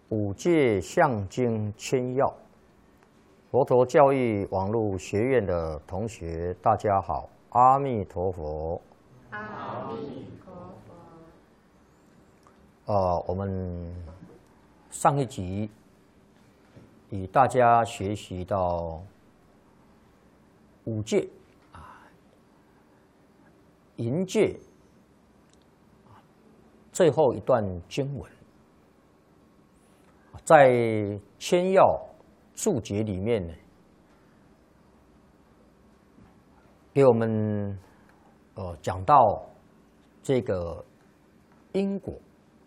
五戒相经千要，佛陀教育网络学院的同学，大家好，阿弥陀佛。 阿弥陀佛。我们上一集与大家学习到五戒淫戒最后一段经文。在千要注解里面呢，给我们讲到这个因果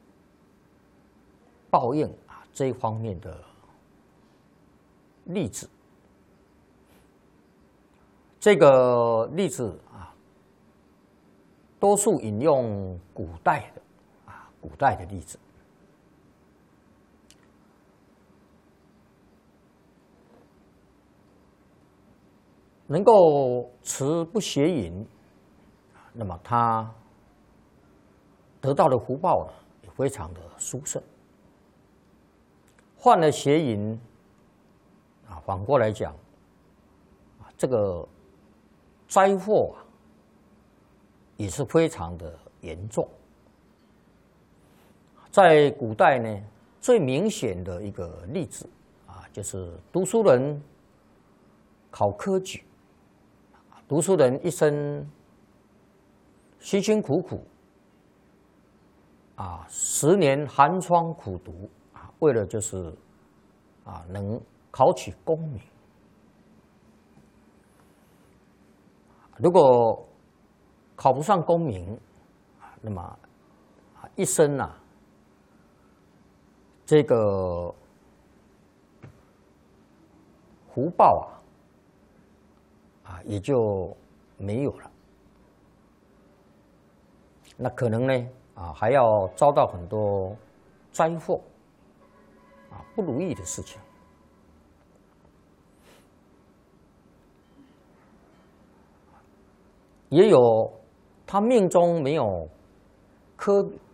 报应这一方面的例子。这个例子多数引用古代的例子。能够持不邪淫，那么他得到的福报呢，也非常的殊胜。犯了邪淫，反过来讲，这个灾祸也是非常的严重。在古代呢，最明显的一个例子就是读书人考科举。读书人一生辛辛苦苦10年寒窗苦读为了就是能考取功名。如果考不上功名，那么一生这个福报也就没有了。那可能呢还要遭到很多灾祸不如意的事情。也有他命中没有科